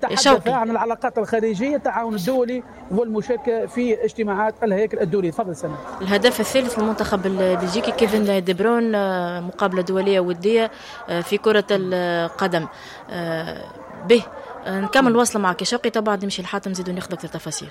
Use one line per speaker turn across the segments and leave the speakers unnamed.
تحدث عن العلاقات الخارجية، التعاون الدولي والمشاركة في اجتماعات الهيكل الدولي. تفضل سنة.
الهدف الثالث للمنتخب البلجيكي كيفن دي برون، مقابلة دولية ودية في كرة القدم. به نكمل وصل معك شوقي، طبعا نمشي لحاتم نزيدوا ناخذ اكثر تفاصيل.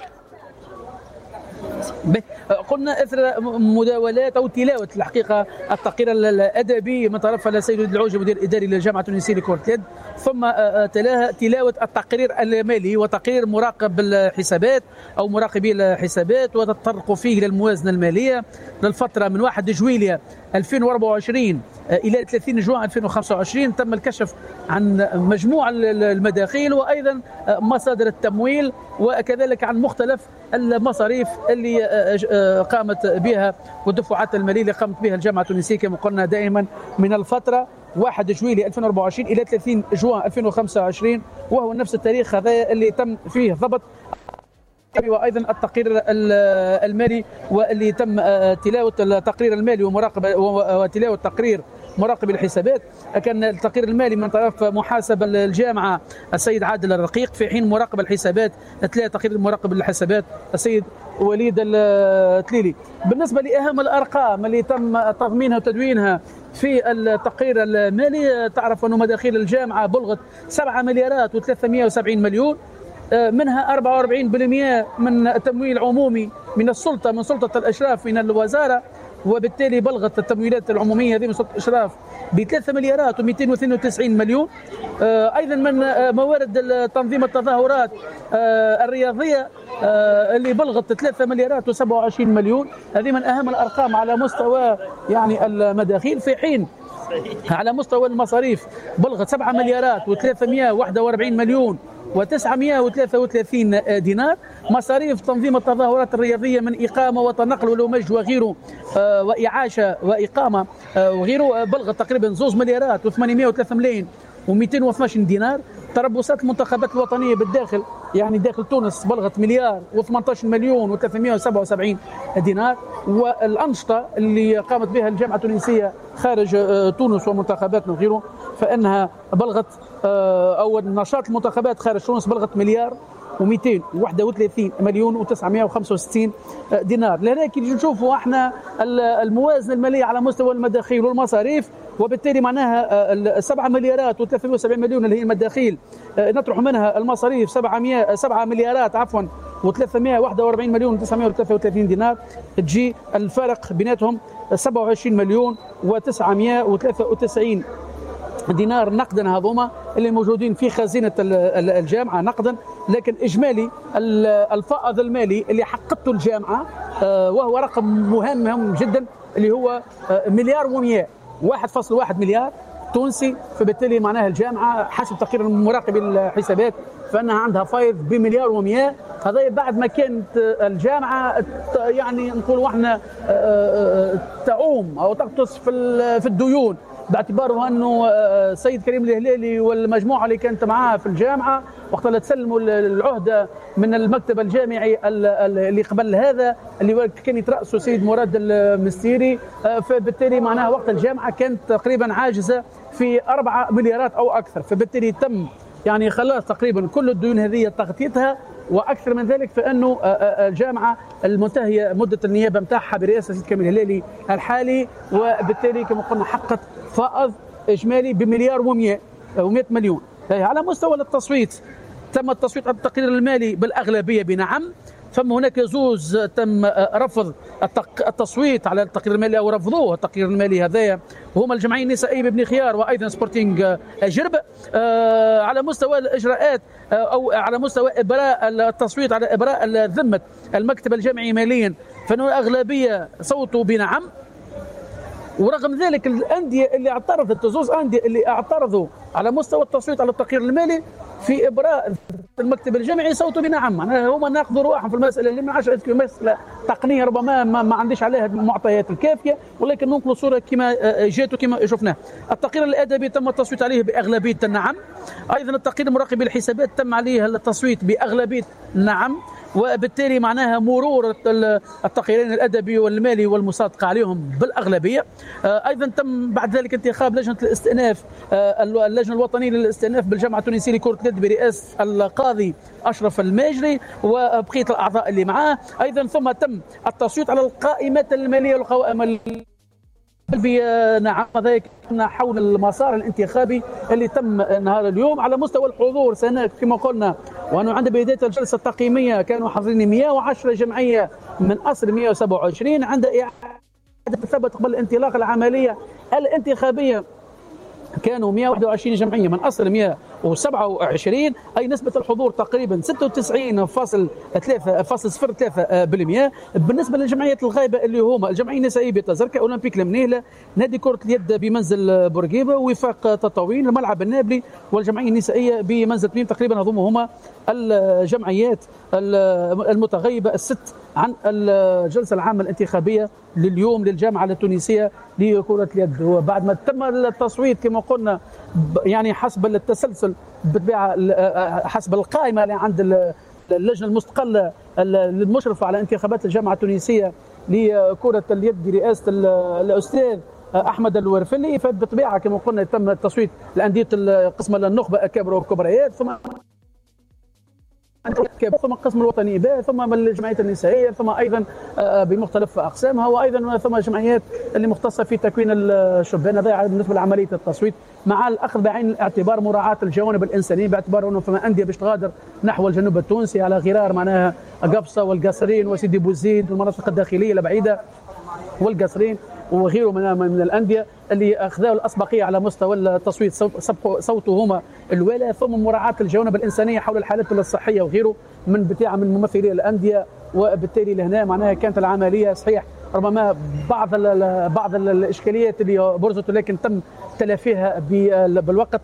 قلنا اثر مداولات او تلاوه الحقيقه التقرير الادبي من طرف السيد العوجي مدير الاداري للجامعه التونسيه لكره اليد، ثم تلاوه التقرير المالي وتقرير مراقب الحسابات او مراقبي الحسابات، وتطرق فيه للموازنه الماليه للفتره من 1 جويلية 2024 الى 30 جوان 2025. تم الكشف عن مجموع المداخيل وايضا مصادر التمويل، وكذلك عن مختلف المصاريف اللي قامت بها والدفعات الماليه اللي قامت بها الجامعه التونسيه كما قلنا دائما من الفتره 1 جويلية 2024 الى 30 جوان 2025، وهو نفس التاريخ هذا اللي تم فيه ضبط وايضا التقرير المالي واللي تم تلاوه التقرير المالي وتلاوه تقرير مراقب الحسابات. كان التقرير المالي من طرف محاسب الجامعه السيد عادل الرقيق، في حين مراقب الحسابات تلاقي تقرير مراقب الحسابات السيد وليد التليلي. بالنسبه لاهم الارقام اللي تم تضمينها وتدوينها في التقرير المالي، تعرف أن مداخيل الجامعه بلغت 7 مليارات و370 مليون، منها 44% من التمويل العمومي من السلطه، من سلطه الاشراف من الوزاره، وبالتالي بلغت التمويلات العموميه هذه من سلطه الاشراف ب 3 مليارات و292 مليون. ايضا من موارد تنظيم التظاهرات الرياضيه اللي بلغت 3 مليارات و27 مليون. هذه من اهم الارقام على مستوى يعني المداخيل، في حين على مستوى المصاريف بلغت 7 مليارات و341 مليون و933 دينار. مصاريف تنظيم التظاهرات الرياضية من إقامة وتنقل ولومج وغيره وإعاشة وإقامة وغيره بلغت تقريبا 2 مليارات و803 ملايين و212 دينار. تربصات المنتخبات الوطنية بالداخل يعني داخل تونس بلغت مليار و18 مليون و377 دينار. والأنشطة اللي قامت بها الجامعة التونسية خارج تونس ومنتخباتنا وغيره فإنها بلغت أو نشاط المنتخبات خارج تونس بلغت مليار و231 مليون و965 دينار. لذلك نشوفوا احنا الموازنة المالية على مستوى المداخيل والمصاريف، وبالتالي معناها 7 مليارات و370 مليون اللي هي المداخيل نطرح منها المصاريف 7 مليارات عفوا و341 مليون و933 دينار، تجي الفارق بيناتهم 27 مليون و993 دينار نقدا هذوما اللي موجودين في خزينة الجامعة نقدا. لكن إجمالي الفائض المالي اللي حققته الجامعة وهو رقم مهم جدا اللي هو مليار و100 1.1 مليار تونسي. فبالتالي معناها الجامعة حسب تقرير مراقبي الحسابات فإنها عندها فائض بمليار و100. هذا بعد ما كانت الجامعة يعني نقول احنا تعوم أو تغطس في الديون، باعتباره انه السيد كريم الهلالي والمجموعه اللي كانت معاه في الجامعه وقت اللي تسلموا العهده من المكتب الجامعي اللي قبل هذا اللي كان يترأسه سيد مراد المستيري، فبالتالي معناها وقت الجامعه كانت تقريبا عاجزه في 4 مليارات او اكثر. فبالتالي تم يعني خلاص تقريبا كل الديون هذه تغطيتها واكثر من ذلك، فانه الجامعه المنتهيه مده النيابه نتاعها برئاسه السيد كريم الهلالي الحالي، وبالتالي كما قلنا حققت فائض اجمالي بمليار و100 مليون. على مستوى التصويت تم التصويت على التقرير المالي بالاغلبيه بنعم. ثم هناك زوز تم رفض التصويت على التقرير المالي او رفضوه التقرير المالي هذايا، وهما الجمعيه النسائيه بابن خيار وايضا سبورتينغ جرب. على مستوى الاجراءات او على مستوى ابراء التصويت على ابراء ذمه المكتب الجامعي ماليا فانه الاغلبيه صوتوا بنعم. ورغم ذلك الانديه اللي اعترضت زوز انديه اللي اعترضوا على مستوى التصويت على التقرير المالي في ابراء المكتب الجامعي صوتوا بنعم. هما ناقضوا رواحهم في المساله اللي ما عادش مساله تقنيه ربما ما عنديش عليها المعطيات الكافيه، ولكن ننقل الصوره كما جات وكما شفناها. التقرير الادبي تم التصويت عليه باغلبيه النعم. ايضا التقرير المراقبي للحسابات تم عليه التصويت باغلبيه النعم. وبالتالي معناها مرور التقريرين الأدبي والمالي والمصادقة عليهم بالأغلبية. أيضا تم بعد ذلك انتخاب لجنة الاستئناف، اللجنة الوطنية للاستئناف بالجامعة التونسية لكرة اليد برئاسة القاضي أشرف الماجري وبقية الأعضاء اللي معاه. أيضا ثم تم التصويت على القائمات المالية والقوائم نعم ذلك حول المسار الانتخابي اللي تم نهار اليوم. على مستوى الحضور سنة كما قلنا، وأنه عند بداية الجلسة التقييمية كانوا حاضرين 110 جمعية من أصل 127. عند إعادة ثبت قبل انطلاق العملية الانتخابية كانوا 121 جمعية من أصل 127، أي نسبة الحضور تقريبا 96.03%. بالنسبة للجمعيات الغائبة اللي هما الجمعية النسائية بتزركة، أولمبيك المنيلة، نادي كرة اليد بمنزل بورقيبة، وفاق تطاوين، الملعب النابلي، والجمعية النسائية بمنزل تميم. تقريبا هما الجمعيات المتغيبة الست عن الجلسة العامة الانتخابية لليوم للجامعة التونسية لكرة اليد. وبعد ما تم التصويت كما قلنا يعني حسب التسلسل بالطبيعة، حسب القائمة اللي عند اللجنة المستقلة المشرفة على انتخابات الجامعة التونسية لكرة اليد برئاسة الأستاذ أحمد الورفلي، فبالطبيعة كما قلنا تم التصويت لأندية القسم النخبة أكابر والكبريات، ثم القسم الوطني به، ثم الجمعيات النسائيه، ثم ايضا بمختلف اقسامها، وايضا ثم جمعيات اللي مختصه في تكوين الشبان. هذا بالنسبه لعمليه التصويت، مع الاخذ بعين الاعتبار مراعاه الجوانب الانسانيه، باعتبار انه فما انديه باش تغادر نحو الجنوب التونسي على غرار معناها قبصه والقصرين وسيدي بوزيد والمناطق الداخليه البعيده والقصرين وغيره من الانديه اللي اخذوا الاسبقيه على مستوى التصويت صوتهما الوالي، ثم مراعاه الجوانب الانسانيه حول الحالات الصحيه وغيره من ممثلي الانديه. وبالتالي لهنا معناها كانت العمليه صحيح ربما بعض الاشكاليات اللي برزت، لكن تم تلافيها بالوقت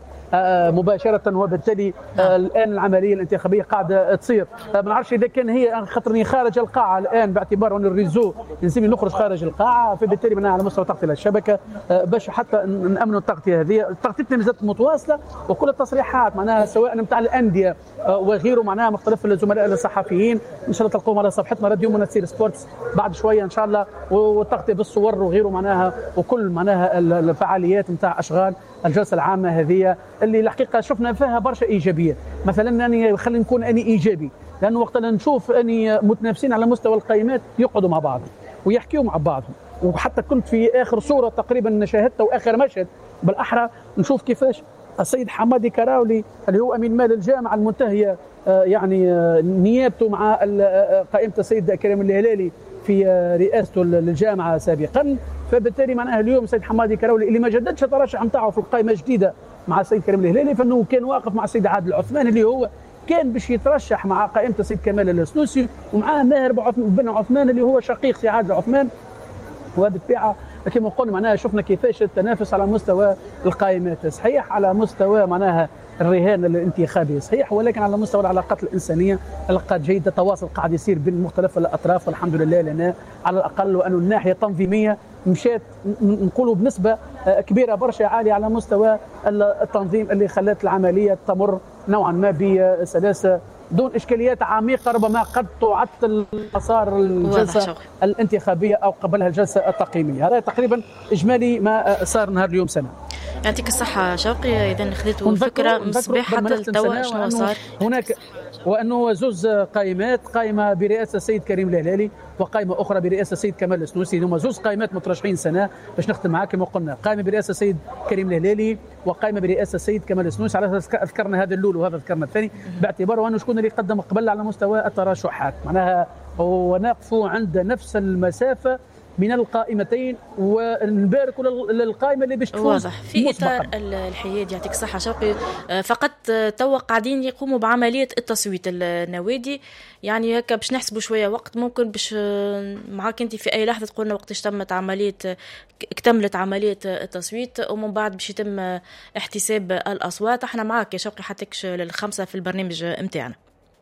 مباشره، وبالتالي الان العمليه الانتخابيه قاعده تصير. ما نعرفش اذا كان هي خاطرني خارج القاعه الان، باعتبار ان الريزو لازم نخرج خارج القاعه، فبالتالي معناها على مستوى تغطيه الشبكه باش حتى نامنوا التغطيه هذه. تغطيتنا مازالت متواصله، وكل التصريحات معناها سواء نتاع الانديه وغيره معناها مختلف الزملاء الصحفيين ان شاء الله تلقوهم على صفحتنا راديو منسير سبورتس بعد شويه ان شاء الله، والتغطيه بالصور وغيره معناها، وكل معناها الفعاليات نتاع اشغال الجلسه العامه هذه اللي الحقيقه شفنا فيها برشا ايجابيه. مثلا اني خلينا نكون اني ايجابي، لانه وقت نشوف اني متنافسين على مستوى القائمات يقعدوا مع بعض ويحكيوا مع بعضهم، وحتى كنت في اخر صوره تقريبا شاهدتها واخر مشهد بالاحرى نشوف كيفاش السيد حمادي كراولي اللي هو امين مال الجامعه المنتهيه يعني نيابته مع قائمه السيد كريم الهلالي في رئاسته للجامعه سابقا. فبالتالي معناها اليوم السيد حمادي كراولي اللي ما جددش الترشح نتاعه في القائمه الجديده مع السيد كريم الهلالي، فانه كان واقف مع السيد عادل العثمان اللي هو كان باش يترشح مع قائمه السيد كمال السنوسي، ومعاه ماهر بن عثمان اللي هو شقيق سي عادل العثمان. وبالطبيعه كما قلنا معناها شفنا كيفاش التنافس على مستوى القائمات صحيح، على مستوى معناها الرهان الانتخابي صحيح، ولكن على مستوى العلاقات الانسانيه علاقات جيده، تواصل قاعد يصير بين مختلف الاطراف، والحمد لله لنا على الاقل، وانه الناحيه التنظيميه مشات نقولوا بنسبه كبيره برشا عاليه على مستوى التنظيم اللي خلت العمليه تمر نوعا ما بسلاسه دون اشكاليات عميقه ربما قد تعطل مسار الجلسه الانتخابيه او قبلها الجلسه التقييميه. هذا تقريبا اجمالي ما صار نهار اليوم سنه.
يعطيك الصحه شوقي. اذا خذيتوا فكره من الصباح حتى لتوا شنو صار
هناك، وانه زوز قائمات، قائمه برئاسه السيد كريم الهلالي وقائمه اخرى برئاسه السيد كمال السنوسي، هما زوز قائمات مترشحين سنه باش نختم معاك كما قلنا، قائمه برئاسه السيد كريم الهلالي وقائمه برئاسه السيد كمال السنوسي. على اساس ذكرنا هذا الاول وهذا ذكرنا الثاني، باعتبار انه شكون اللي قدم قبل على مستوى الترشحات، معناها ونقف عند نفس المسافه من القائمتين، ونبارك للقائمه اللي باش تفوز.
واضح في اطار الحياد. يعطيك الصحه شوقي. فقط توا قاعدين يقوموا بعمليه التصويت النوادي، يعني هكا باش نحسبوا شويه وقت، ممكن باش معاك انت في اي لحظه تقولنا وقتاش تمت عمليه اكتملت عمليه التصويت، ومن بعد باش يتم احتساب الاصوات. احنا معاك يا شوقي حتىكش للخمسه في البرنامج نتاعنا.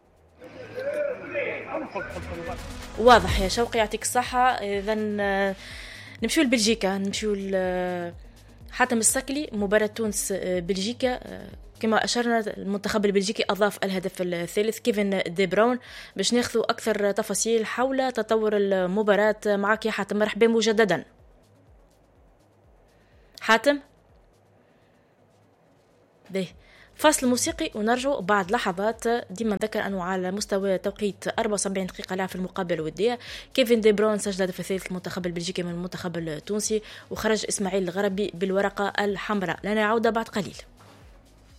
واضح يا شوقي يعطيك الصحة. إذا نمشيو لبلجيكا، نمشيو حاتم السكلي، مباراة تونس بلجيكا كما أشرنا المنتخب البلجيكي أضاف الهدف الثالث كيفن دي برون. باش ناخذوا أكثر تفاصيل حول تطور المباراة معك يا حاتم. مرحبا مجددا حاتم. به فاصل موسيقي ونرجو بعد لحظات. ديما نذكر أنه على مستوى توقيت 74 دقيقة لعب في المقابلة الودية. كيفن دي برون سجل الهدف الثالث المنتخب البلجيكي من المنتخب التونسي، وخرج إسماعيل الغربي بالورقة الحمراء. لنا عودة بعد قليل.